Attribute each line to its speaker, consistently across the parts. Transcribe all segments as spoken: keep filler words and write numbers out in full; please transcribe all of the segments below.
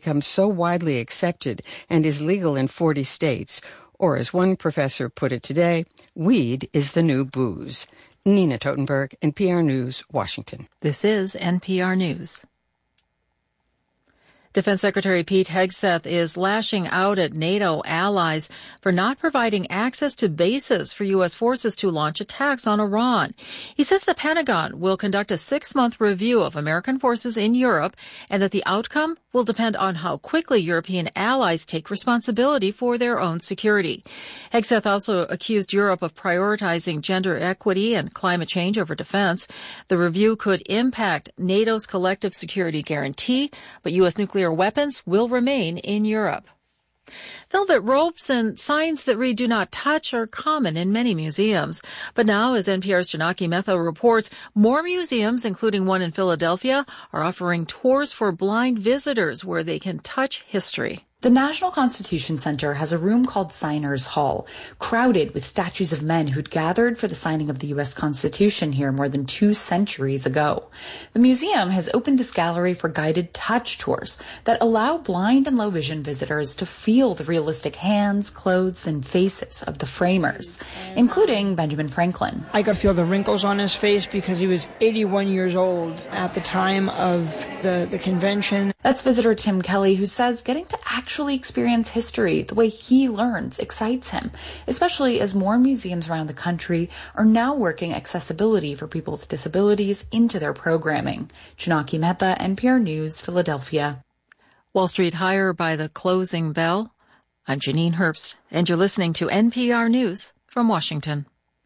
Speaker 1: become so widely accepted and is legal in forty states. Or as one professor put it today, weed is the new booze. Nina Totenberg, N P R News, Washington.
Speaker 2: This is N P R News. Defense Secretary Pete Hegseth is lashing out at NATO allies for not providing access to bases for U S forces to launch attacks on Iran. He says the Pentagon will conduct a six-month review of American forces in Europe and that the outcome will depend on how quickly European allies take responsibility for their own security. Hegseth also accused Europe of prioritizing gender equity and climate change over defense. The review could impact NATO's collective security guarantee, but U S nuclear weapons will remain in Europe. Velvet ropes and signs that read "Do Not Touch" are common in many museums. But now, as N P R's Janaki Mehta reports, more museums, including one in Philadelphia, are offering tours for blind visitors where they can touch history.
Speaker 3: The National Constitution Center has a room called Signers Hall, crowded with statues of men who'd gathered for the signing of the U S Constitution here more than two centuries ago. The museum has opened this gallery for guided touch tours that allow blind and low vision visitors to feel the realistic hands, clothes, and faces of the framers, including Benjamin Franklin.
Speaker 4: I could feel the wrinkles on his face because he was eighty-one years old at the time of the, the convention.
Speaker 3: That's visitor Tim Kelly, who says getting to actually experience history the way he learns excites him, especially as more museums around the country are now working accessibility for people with disabilities into their programming. Janaki Mehta, N P R News, Philadelphia.
Speaker 2: Wall Street higher by the closing bell. I'm Janine Herbst, and you're listening to N P R News from Washington.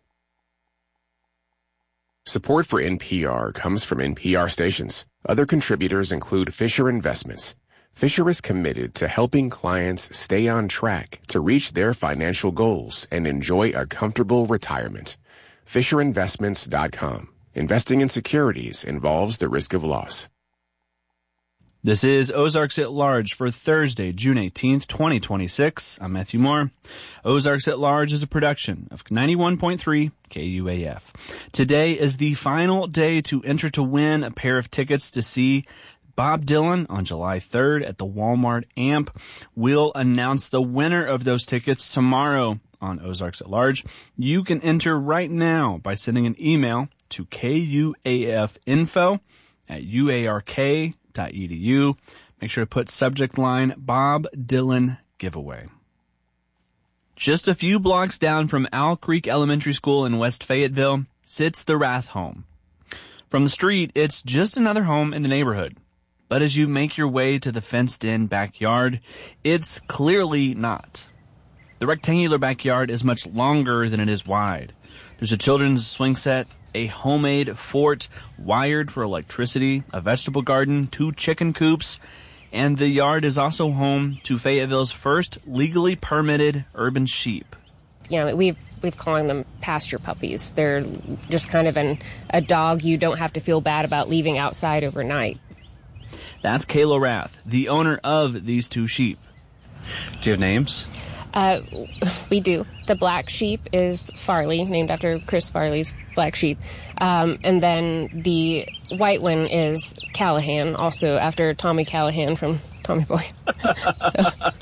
Speaker 5: Support for N P R comes from N P R stations. Other contributors include Fisher Investments. Fisher is committed to helping clients stay on track to reach their financial goals and enjoy a comfortable retirement. Fisher Investments dot com. Investing in securities involves the risk of loss.
Speaker 6: This is Ozarks at Large for Thursday, June eighteenth, twenty twenty-six. I'm Matthew Moore. Ozarks at Large is a production of ninety-one point three K U A F. Today is the final day to enter to win a pair of tickets to see Bob Dylan on July third at the Walmart Amp. We'll announce the winner of those tickets tomorrow on Ozarks at Large. You can enter right now by sending an email to kuafinfo at uark dot edu. Make sure to put subject line Bob Dylan giveaway. Just a few blocks down from Owl Creek Elementary School in West Fayetteville sits the Rath home. From the street, it's just another home in the neighborhood. But as you make your way to the fenced-in backyard, it's clearly not. The rectangular backyard is much longer than it is wide. There's a children's swing set, a homemade fort wired for electricity, a vegetable garden, two chicken coops, and the yard is also home to Fayetteville's first legally permitted urban sheep.
Speaker 7: You know, we've we've calling them pasture puppies. They're just kind of an, a dog you don't have to feel bad about leaving outside overnight.
Speaker 6: That's Kayla Rath, the owner of these two sheep. Do you have names?
Speaker 7: Uh, we do. The black sheep is Farley, named after Chris Farley's black sheep. Um, and then the white one is Callahan, also after Tommy Callahan from Tommy Boy. so.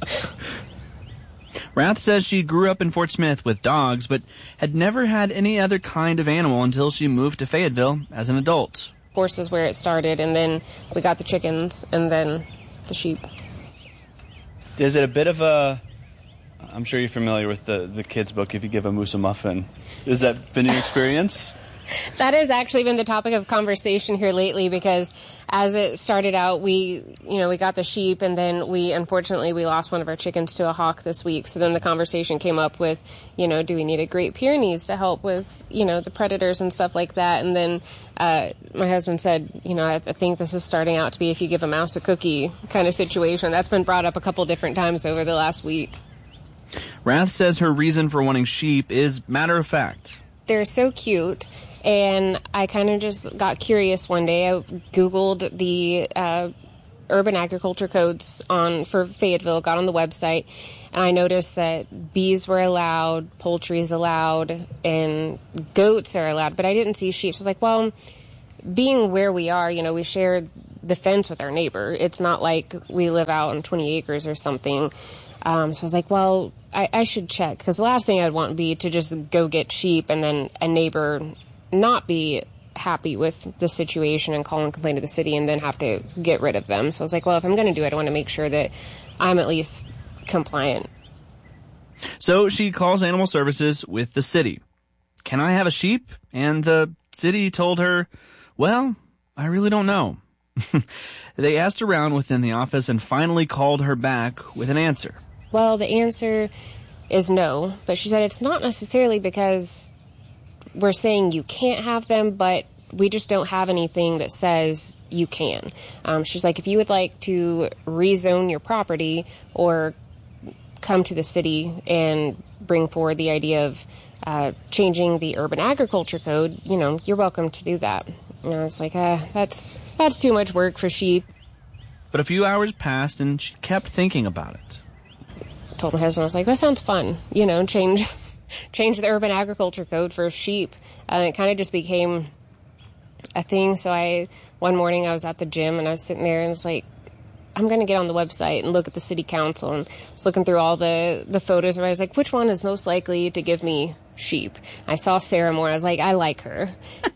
Speaker 6: Rath says she grew up in Fort Smith with dogs, but had never had any other kind of animal until she moved to Fayetteville as an adult.
Speaker 7: Horses where it started, and then we got the chickens, and then the sheep.
Speaker 6: Is it a bit of a... I'm sure you're familiar with the, the kids' book, If You Give a Moose a Muffin. Has that been your experience?
Speaker 7: That has actually been the topic of conversation here lately, because as it started out, we, you know, we got the sheep, and then we, unfortunately, we lost one of our chickens to a hawk this week. So then the conversation came up with, you know, do we need a Great Pyrenees to help with, you know, the predators and stuff like that? And then uh, my husband said, you know, I, I think this is starting out to be if you give a mouse a cookie kind of situation. That's been brought up a couple different times over the last week.
Speaker 6: Rath says her reason for wanting sheep is matter of fact.
Speaker 7: They're so cute. And I kind of just got curious one day. I Googled the uh, urban agriculture codes on for Fayetteville, got on the website, and I noticed that bees were allowed, poultry is allowed, and goats are allowed, but I didn't see sheep. So I was like, well, being where we are, you know, we share the fence with our neighbor. It's not like we live out on twenty acres or something. Um, so I was like, well, I, I should check, because the last thing I'd want would be to just go get sheep and then a neighbor not be happy with the situation and call and complain to the city and then have to get rid of them. So I was like, well, if I'm going to do it, I want to make sure that I'm at least compliant.
Speaker 6: So she calls Animal Services with the city. Can I have a sheep? And the city told her, well, I really don't know. They asked around within the office and finally called her back with an answer.
Speaker 7: Well, the answer is no, but she said it's not necessarily because we're saying you can't have them, but we just don't have anything that says you can. Um, she's like, if you would like to rezone your property or come to the city and bring forward the idea of uh, changing the urban agriculture code, you know, you're welcome to do that. And I was like, uh, that's that's too much work for sheep.
Speaker 6: But a few hours passed and she kept thinking about it.
Speaker 7: I told my husband, I was like, that sounds fun, you know, change change the urban agriculture code for sheep. And uh, it kind of just became a thing. So I, one morning I was at the gym and I was sitting there and was like, I'm going to get on the website and look at the city council, and I was looking through all the, the photos, and I was like, which one is most likely to give me sheep? I saw Sarah Moore. I was like, I like her.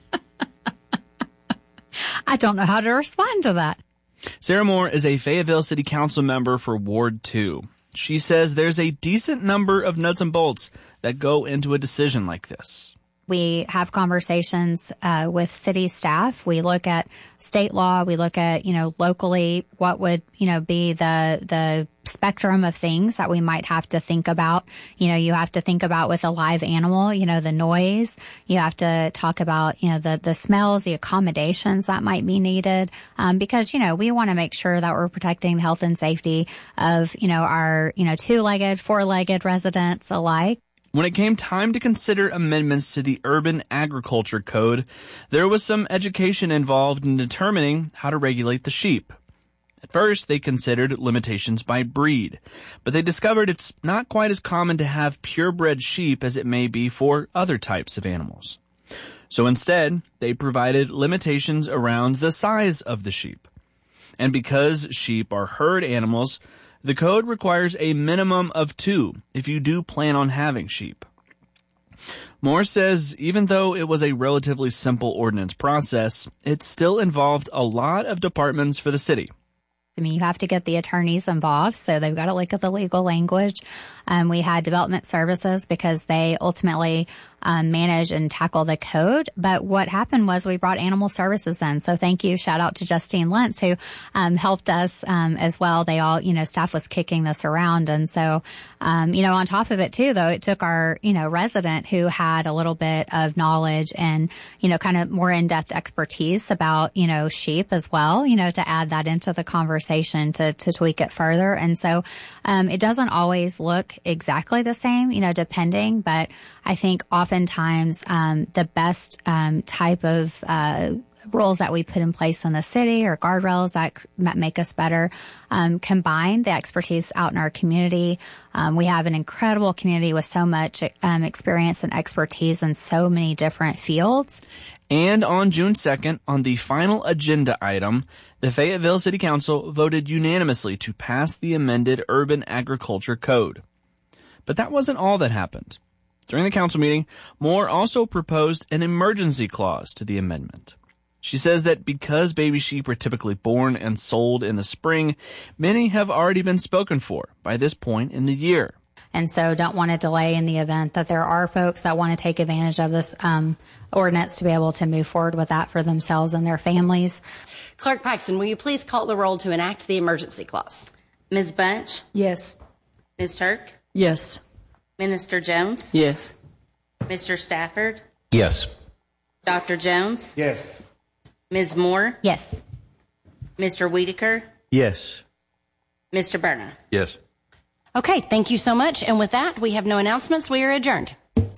Speaker 8: I don't know how to respond to that.
Speaker 6: Sarah Moore is a Fayetteville City Council member for Ward two. She says there's a decent number of nuts and bolts that go into a decision like this.
Speaker 8: We have conversations uh, with city staff. We look at state law. We look at, you know, locally what would, you know, be the the spectrum of things that we might have to think about. You know, you have to think about with a live animal, you know, the noise. You have to talk about, you know, the, the smells, the accommodations that might be needed. Um, because, you know, we want to make sure that we're protecting the health and safety of, you know, our, you know, two-legged, four-legged residents alike.
Speaker 6: When it came time to consider amendments to the Urban Agriculture Code, there was some education involved in determining how to regulate the sheep. At first, they considered limitations by breed, but they discovered it's not quite as common to have purebred sheep as it may be for other types of animals. So instead, they provided limitations around the size of the sheep. And because sheep are herd animals, the code requires a minimum of two if you do plan on having sheep. Moore says even though it was a relatively simple ordinance process, it still involved a lot of departments for the city.
Speaker 8: I mean, you have to get the attorneys involved, so they've got to look at the legal language. Um, we had development services because they ultimately um, manage and tackle the code. But what happened was we brought animal services in. So thank you. Shout out to Justine Lentz, who um, helped us um, as well. They all, you know, staff was kicking this around. And so, um, you know, on top of it, too, though, it took our, you know, resident who had a little bit of knowledge and, you know, kind of more in-depth expertise about, you know, sheep as well, you know, to add that into the conversation to, to tweak it further. And so um, it doesn't always look exactly the same, you know, depending, but I think oftentimes um, the best um, type of uh, rules that we put in place in the city or guardrails that, that make us better um, combine the expertise out in our community. Um, we have an incredible community with so much um, experience and expertise in so many different fields.
Speaker 6: And on June second, on the final agenda item, the Fayetteville City Council voted unanimously to pass the amended Urban Agriculture Code. But that wasn't all that happened. During the council meeting, Moore also proposed an emergency clause to the amendment. She says that because baby sheep are typically born and sold in the spring, many have already been spoken for by this point in the year.
Speaker 8: And so don't want to delay in the event that there are folks that want to take advantage of this um, ordinance to be able to move forward with that for themselves and their families.
Speaker 9: Clerk Paxton, will you please call the roll to enact the emergency clause? Miz Bunch?
Speaker 10: Yes.
Speaker 9: Miz Turk?
Speaker 10: Yes.
Speaker 9: Minister Jones?
Speaker 10: Yes.
Speaker 9: Mister Stafford?
Speaker 11: Yes.
Speaker 9: Doctor Jones?
Speaker 11: Yes.
Speaker 9: Miz Moore?
Speaker 8: Yes.
Speaker 9: Mister Wiedeker?
Speaker 11: Yes.
Speaker 9: Mister Berna?
Speaker 11: Yes.
Speaker 9: Okay, thank you so much. And with that, we have no announcements. We are adjourned.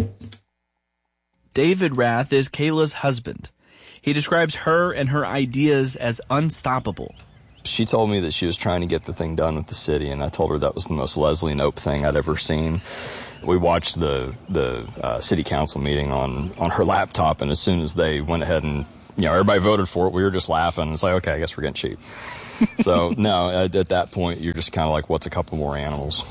Speaker 6: David Rath is Kayla's husband. He describes her and her ideas as unstoppable.
Speaker 12: She told me that she was trying to get the thing done with the city, and I told her that was the most Leslie Knope thing I'd ever seen. We watched the the uh, city council meeting on, on her laptop, and as soon as they went ahead and you know, everybody voted for it. We were just laughing. It's like, okay, I guess we're getting cheap. So, no, at, at that point, you're just kind of like, what's a couple more animals?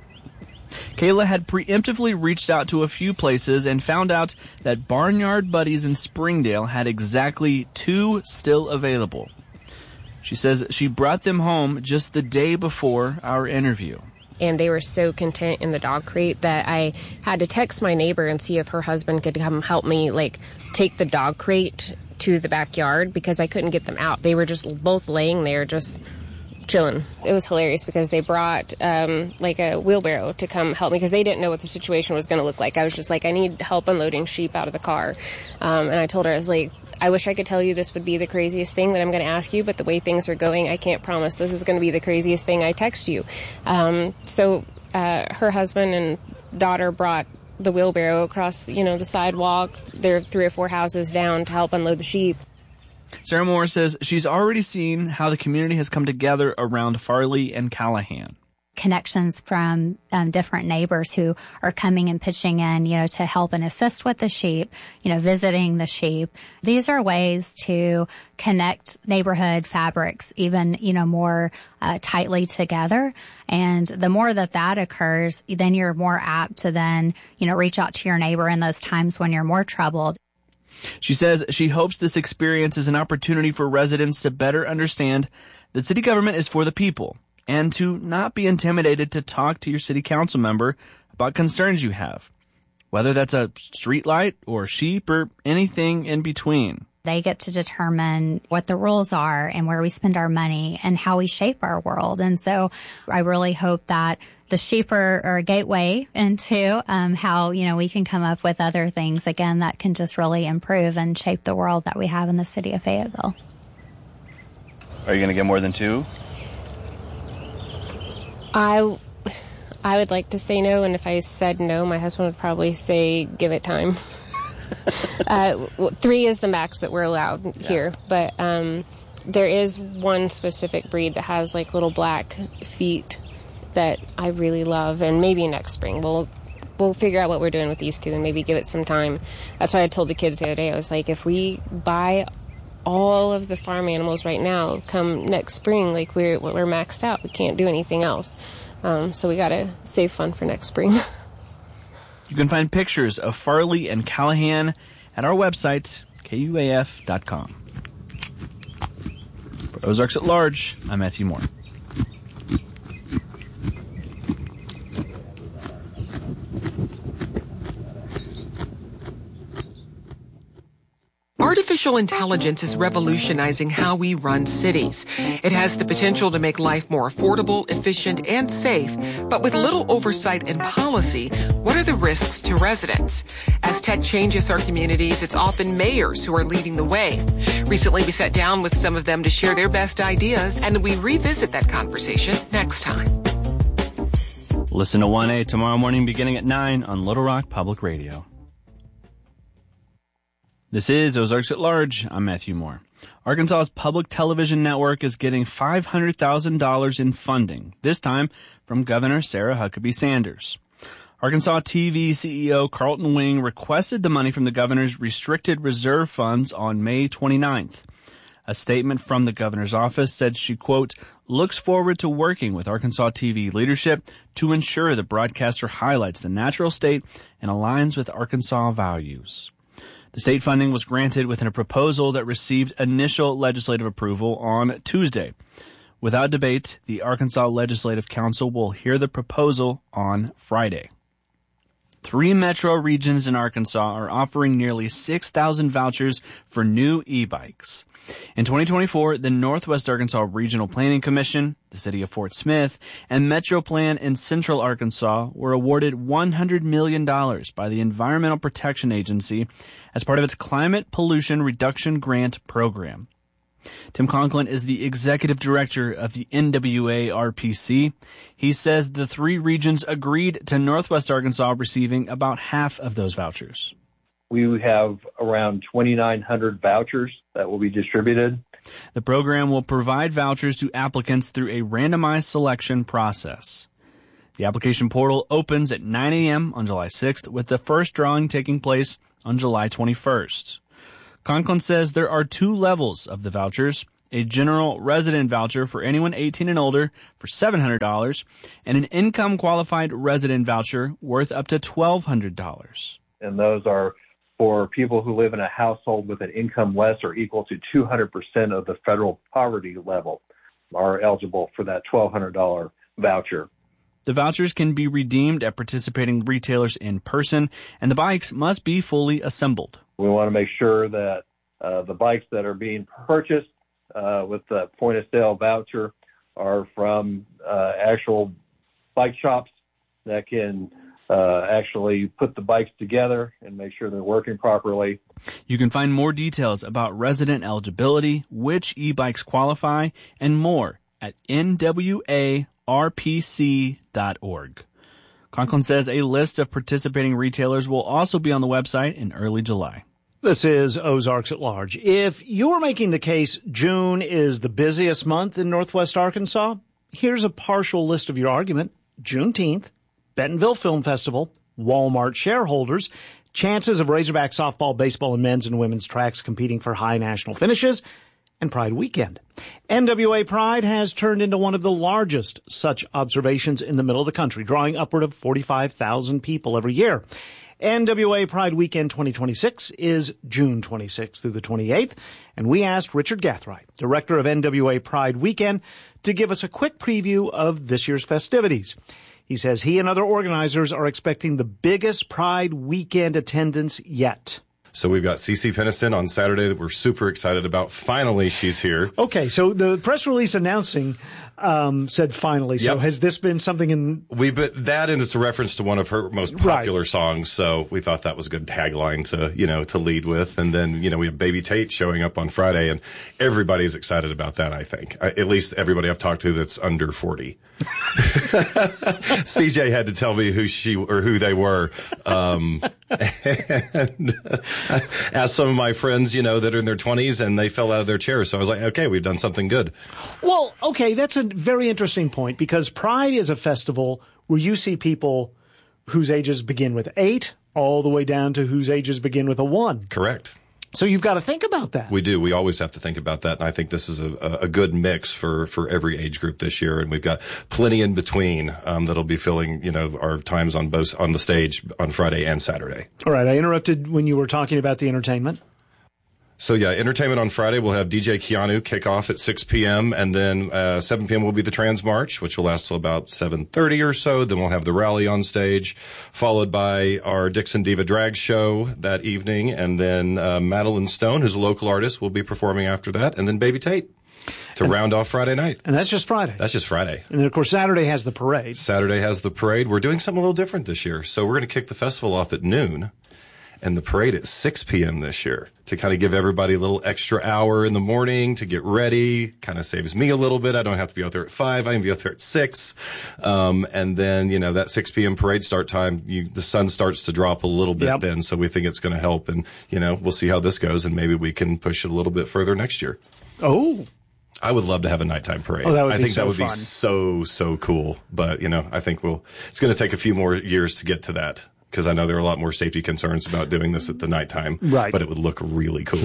Speaker 6: Kayla had preemptively reached out to a few places and found out that Barnyard Buddies in Springdale had exactly two still available. She says she brought them home just the day before our interview.
Speaker 7: And they were so content in the dog crate that I had to text my neighbor and see if her husband could come help me, like, take the dog crate to the backyard because I couldn't get them out. They were just both laying there just chilling. It was hilarious because they brought um, like a wheelbarrow to come help me because they didn't know what the situation was going to look like. I was just like, I need help unloading sheep out of the car. Um, and I told her, I was like, I wish I could tell you this would be the craziest thing that I'm going to ask you, but the way things are going, I can't promise this is going to be the craziest thing I text you. Um, so uh, her husband and daughter brought the wheelbarrow across, you know, the sidewalk. They're three or four houses down to help unload the sheep.
Speaker 6: Sarah Moore says she's already seen how the community has come together around Farley and Callahan.
Speaker 8: Connections from um, different neighbors who are coming and pitching in, you know, to help and assist with the sheep, you know, visiting the sheep. These are ways to connect neighborhood fabrics even, you know, more uh, tightly together. And the more that that occurs, then you're more apt to then, you know, reach out to your neighbor in those times when you're more troubled.
Speaker 6: She says she hopes this experience is an opportunity for residents to better understand that city government is for the people and to not be intimidated to talk to your city council member about concerns you have, whether that's a street light or sheep or anything in between.
Speaker 8: They get to determine what the rules are and where we spend our money and how we shape our world. And so I really hope that the sheep are, are a gateway into um, how, you know, we can come up with other things, again, that can just really improve and shape the world that we have in the city of Fayetteville.
Speaker 6: Are you going to get more than two?
Speaker 7: I, I would like to say no, and if I said no, my husband would probably say, give it time. uh, three is the max that we're allowed yeah. here, but um, there is one specific breed that has like little black feet that I really love, and maybe next spring we'll we'll figure out what we're doing with these two and maybe give it some time. That's why I told the kids the other day, I was like, if we buy all of the farm animals right now, come next spring, like we're we're maxed out. We can't do anything else. Um, so we got to save fund for next spring.
Speaker 6: You can find pictures of Farley and Callahan at our website, K U A F dot com. For Ozarks at Large, I'm Matthew Moore.
Speaker 10: Artificial intelligence is revolutionizing how we run cities. It has the potential to make life more affordable, efficient, and safe. But with little oversight and policy, what are the risks to residents? As tech changes our communities, it's often mayors who are leading the way. Recently, we sat down with some of them to share their best ideas, and we revisit that conversation next time.
Speaker 6: Listen to one A tomorrow morning beginning at nine on Little Rock Public Radio. This is Ozarks at Large. I'm Matthew Moore. Arkansas's public television network is getting five hundred thousand dollars in funding, this time from Governor Sarah Huckabee Sanders. Arkansas T V C E O Carlton Wing requested the money from the governor's restricted reserve funds on May twenty-ninth. A statement from the governor's office said she, quote, looks forward to working with Arkansas T V leadership to ensure the broadcaster highlights the natural state and aligns with Arkansas values. The state funding was granted within a proposal that received initial legislative approval on Tuesday. Without debate, the Arkansas Legislative Council will hear the proposal on Friday. Three metro regions in Arkansas are offering nearly six thousand vouchers for new e-bikes. In twenty twenty-four, the Northwest Arkansas Regional Planning Commission, the City of Fort Smith, and MetroPlan in Central Arkansas were awarded one hundred million dollars by the Environmental Protection Agency as part of its Climate Pollution Reduction Grant Program. Tim Conklin is the executive director of the N W A R P C. He says the three regions agreed to Northwest Arkansas receiving about half of those vouchers.
Speaker 11: We have around twenty-nine hundred vouchers that will be distributed.
Speaker 6: The program will provide vouchers to applicants through a randomized selection process. The application portal opens at nine a.m. on July sixth, with the first drawing taking place on July twenty-first. Conklin says there are two levels of the vouchers: a general resident voucher for anyone eighteen and older for seven hundred dollars, and an income-qualified resident voucher worth up to twelve hundred dollars.
Speaker 11: And those are for people who live in a household with an income less or equal to two hundred percent of the federal poverty level are eligible for that twelve hundred dollars voucher.
Speaker 6: The vouchers can be redeemed at participating retailers in person, and the bikes must be fully assembled.
Speaker 11: We want to make sure that uh, the bikes that are being purchased uh, with the point-of-sale voucher are from uh, actual bike shops that can uh, actually put the bikes together and make sure they're working properly.
Speaker 6: You can find more details about resident eligibility, which e-bikes qualify, and more at N W A R P C dot org. Conklin says a list of participating retailers will also be on the website in early July.
Speaker 13: This is Ozarks at Large. If you're making the case June is the busiest month in Northwest Arkansas, here's a partial list of your argument. Juneteenth, Bentonville Film Festival, Walmart shareholders, chances of Razorback softball, baseball, and men's and women's tracks competing for high national finishes, and Pride Weekend. N W A Pride has turned into one of the largest such observations in the middle of the country, drawing upward of forty-five thousand people every year. N W A Pride Weekend twenty twenty-six is June twenty-sixth through the twenty-eighth, and we asked Richard Gathright, director of N W A Pride Weekend, to give us a quick preview of this year's festivities. He says he and other organizers are expecting the biggest Pride Weekend attendance yet.
Speaker 14: So we've got Cece Peniston on Saturday that we're super excited about. Finally, she's here.
Speaker 13: Okay, so the press release announcing um, said finally. So
Speaker 14: Yep.
Speaker 13: has this been something in...
Speaker 14: We but that and it's a reference to one of her most popular right. songs. So we thought that was a good tagline to, you know, to lead with. And then, you know, we have Baby Tate showing up on Friday, and everybody's excited about that, I think. I, at least everybody I've talked to that's under forty. C J had to tell me who she or who they were. Um, and asked some of my friends, you know, that are in their twenties, and they fell out of their chairs. So I was like, okay, we've done something good.
Speaker 13: Well, okay, that's a very interesting point, because Pride is a festival where you see people whose ages begin with eight all the way down to whose ages begin with a one.
Speaker 14: Correct.
Speaker 13: So you've got to think about that.
Speaker 14: We do. We always have to think about that. And I think this is a, a good mix for, for every age group this year. And we've got plenty in between um, that'll be filling, you know, our times on both on the stage on Friday and Saturday.
Speaker 13: All right. I interrupted when you were talking about the entertainment.
Speaker 14: So, yeah, entertainment on Friday. We'll have D J Keanu kick off at six p.m. and then uh, seven p.m. will be the Trans March, which will last till about seven thirty or so. Then we'll have the rally on stage, followed by our Dixon Diva drag show that evening. And then uh, Madeline Stone, who's a local artist, will be performing after that. And then Baby Tate to and, round off Friday night.
Speaker 13: And that's just Friday.
Speaker 14: That's just Friday.
Speaker 13: And then, of course, Saturday has the parade.
Speaker 14: Saturday has the parade. We're doing something a little different this year. So we're going to kick the festival off at noon. And the parade at six p.m. this year to kind of give everybody a little extra hour in the morning to get ready. Kind of saves me a little bit. I don't have to be out there at five. I can be out there at six. Um, and then, you know, that six p.m. parade start time, you, the sun starts to drop a little bit yep. then. So we think it's going to help. And, you know, we'll see how this goes. And maybe we can push it a little bit further next year.
Speaker 13: Oh.
Speaker 14: I would love to have a nighttime parade.
Speaker 13: Oh, that would
Speaker 14: I
Speaker 13: be
Speaker 14: think
Speaker 13: so
Speaker 14: that would
Speaker 13: fun.
Speaker 14: be so, so cool. But, you know, I think we'll, it's going to take a few more years to get to that. Because I know there are a lot more safety concerns about doing this at the nighttime.
Speaker 13: Right.
Speaker 14: But it would look really cool.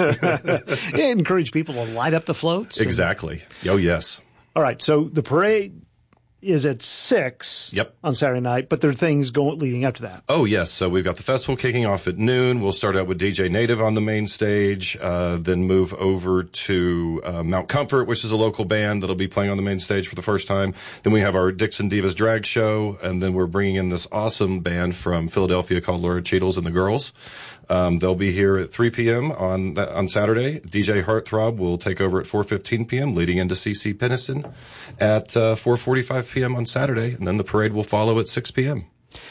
Speaker 13: Yeah, encourage people to light up the floats. And...
Speaker 14: Exactly. Oh, yes.
Speaker 13: All right. So the parade is at six
Speaker 14: yep.
Speaker 13: on Saturday night, but there are things going leading up to that.
Speaker 14: Oh, yes. So we've got the festival kicking off at noon. We'll start out with D J Native on the main stage, uh, then move over to uh, Mount Comfort, which is a local band that'll be playing on the main stage for the first time. Then we have our Dixon Divas drag show, and then we're bringing in this awesome band from Philadelphia called Laura Cheadles and the Girls. Um, they'll be here at three p.m. on that, on Saturday. D J Heartthrob will take over at four fifteen p.m., leading into C C Peniston at uh, four forty-five p.m. on Saturday, and then the parade will follow at six p.m.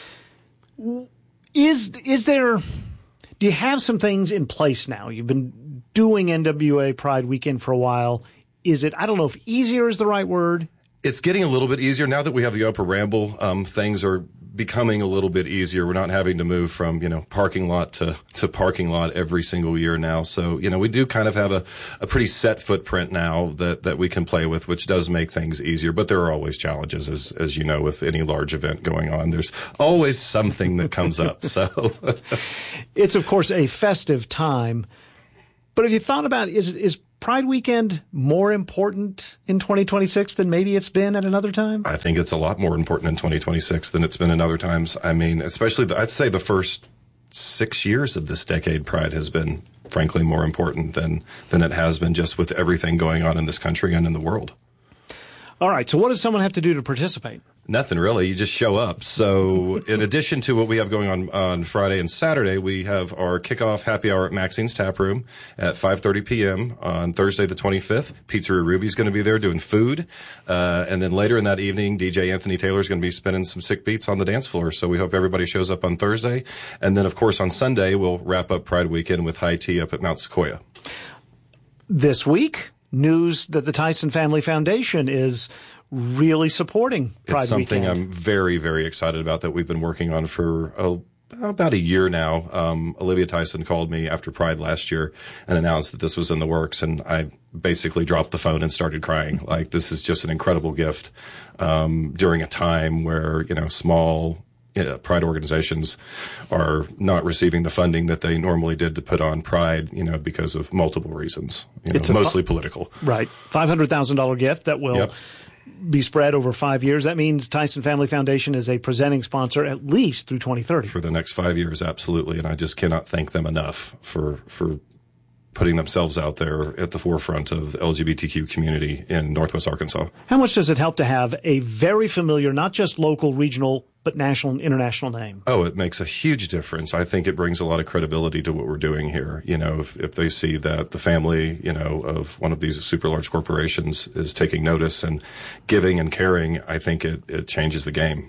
Speaker 13: Is is there? Do you have some things in place now? You've been doing N W A Pride Weekend for a while. Is it? I don't know if easier is the right word.
Speaker 14: It's getting a little bit easier now that we have the Upper Ramble. Um, things are becoming a little bit easier. We're not having to move from, you know, parking lot to, to parking lot every single year now. So, you know, we do kind of have a, a pretty set footprint now that, that we can play with, which does make things easier. But there are always challenges, as, as you know, with any large event going on. There's always something that comes up. So
Speaker 13: it's, of course, a festive time. But have you thought about, is is Pride Weekend more important in twenty twenty-six than maybe it's been at another time?
Speaker 14: I think it's a lot more important in twenty twenty-six than it's been in other times. I mean, especially, the, I'd say the first six years of this decade, Pride has been, frankly, more important than, than it has been just with everything going on in this country and in the world.
Speaker 13: All right, so what does someone have to do to participate?
Speaker 14: Nothing really. You just show up. So in addition to what we have going on on Friday and Saturday, we have our kickoff happy hour at Maxine's Tap Room at five thirty p.m. on Thursday the twenty-fifth. Pizzeria Ruby's going to be there doing food. Uh, and then later in that evening, D J Anthony Taylor is going to be spinning some sick beats on the dance floor. So we hope everybody shows up on Thursday. And then, of course, on Sunday, we'll wrap up Pride Weekend with high tea up at Mount Sequoia. This week, news that the Tyson Family Foundation is really supporting Pride It's something Weekend. I'm very, very excited about that we've been working on for a, about a year now. Um, Olivia Tyson called me after Pride last year and announced that this was in the works, and I basically dropped the phone and started crying. Like, this is just an incredible gift um, during a time where, you know, small Uh, Pride organizations are not receiving the funding that they normally did to put on Pride, you know, because of multiple reasons, you know, it's mostly fu- political.
Speaker 13: Right. five hundred thousand dollars gift that will yep. be spread over five years. That means Tyson Family Foundation is a presenting sponsor at least through twenty thirty.
Speaker 14: For the next five years, absolutely. And I just cannot thank them enough for, for putting themselves out there at the forefront of the L G B T Q community in Northwest Arkansas.
Speaker 13: How much does it help to have a very familiar, not just local, regional, but national and international name?
Speaker 14: Oh, it makes a huge difference. I think it brings a lot of credibility to what we're doing here. You know, if, if they see that the family, you know, of one of these super large corporations is taking notice and giving and caring, I think it, it changes the game.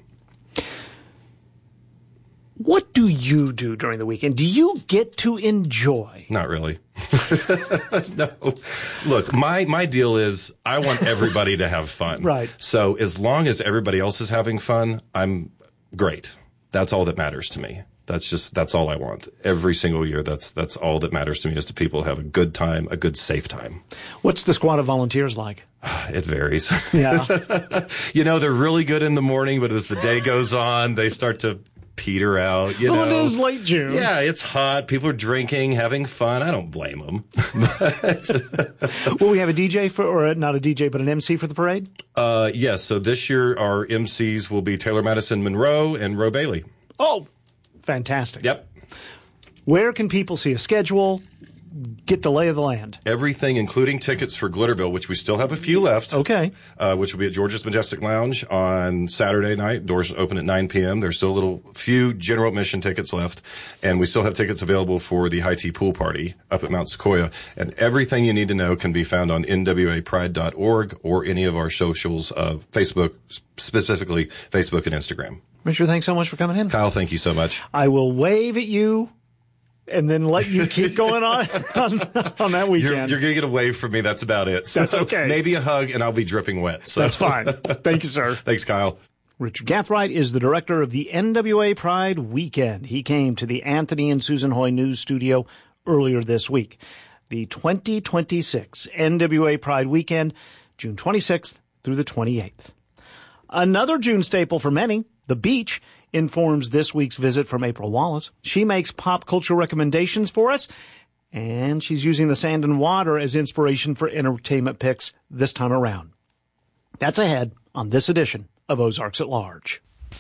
Speaker 13: What do you do during the weekend? Do you get to enjoy?
Speaker 14: Not really. No. Look, my, my deal is I want everybody to have fun.
Speaker 13: Right.
Speaker 14: So as long as everybody else is having fun, I'm great. That's all that matters to me. That's just, that's all I want. Every single year, that's, that's all that matters to me is to people have a good time, a good, safe time.
Speaker 13: What's the squad of volunteers like?
Speaker 14: It varies.
Speaker 13: Yeah.
Speaker 14: You know, they're really good in the morning, but as the day goes on, they start to peter out, you
Speaker 13: well,
Speaker 14: know.
Speaker 13: It is late June.
Speaker 14: Yeah, it's hot. People are drinking, having fun. I don't blame them.
Speaker 13: Will we have a D J for, or not a D J, but an M C for the parade?
Speaker 14: Uh, yes. So this year our M Cs will be Taylor Madison Monroe and Ro Bailey.
Speaker 13: Oh, fantastic.
Speaker 14: Yep.
Speaker 13: Where can people see a schedule? Get the lay of the land.
Speaker 14: Everything, including tickets for Glitterville, which we still have a few left.
Speaker 13: Okay.
Speaker 14: Uh, which will be at George's Majestic Lounge on Saturday night. Doors open at nine p.m. There's still a little few general admission tickets left. And we still have tickets available for the high tea pool party up at Mount Sequoia. And everything you need to know can be found on N W A pride dot org or any of our socials of Facebook, specifically Facebook and Instagram.
Speaker 13: Richard, thanks so much for coming in.
Speaker 14: Kyle, thank you so much.
Speaker 13: I will wave at you and then let you keep going on on, on that weekend.
Speaker 14: You're, you're going to get a wave from me. That's about it. So
Speaker 13: That's okay.
Speaker 14: Maybe a hug, and I'll be dripping wet. So.
Speaker 13: That's fine. Thank you, sir.
Speaker 14: Thanks, Kyle.
Speaker 13: Richard Gathright is the director of the N W A Pride Weekend. He came to the Anthony and Susan Hoy News Studio earlier this week. The twenty twenty-six N W A Pride Weekend, June twenty-sixth through the twenty-eighth. Another June staple for many, the beach, informs this week's visit from April Wallace. She makes pop culture recommendations for us, and she's using the sand and water as inspiration for entertainment picks this time around. That's ahead on this edition of Ozarks at Large.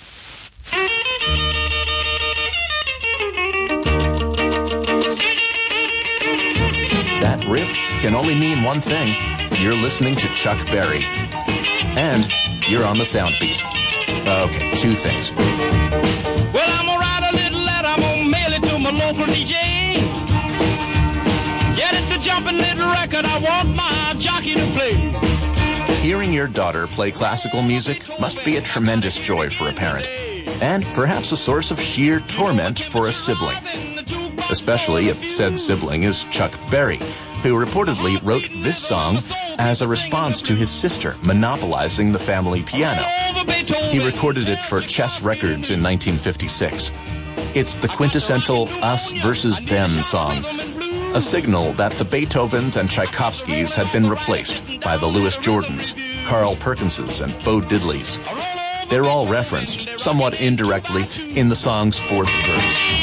Speaker 15: That riff can only mean one thing. You're listening to Chuck Berry. And you're on the sound beat. Okay, two things.
Speaker 16: Well, I'm gonna write a little letter, I'm gonna mail it to my local D J. Yeah, it's a jumping little record, I want my jockey to play.
Speaker 15: Hearing your daughter play classical music must be a tremendous joy for a parent, and perhaps a source of sheer torment for a sibling. Especially if said sibling is Chuck Berry, who reportedly wrote this song as a response to his sister monopolizing the family piano. He recorded it for Chess Records in nineteen fifty-six. It's the quintessential us versus them song, a signal that the Beethovens and Tchaikovskys had been replaced by the Louis Jordans, Carl Perkinses, and Bo Diddleys. They're all referenced, somewhat indirectly, in the song's fourth verse.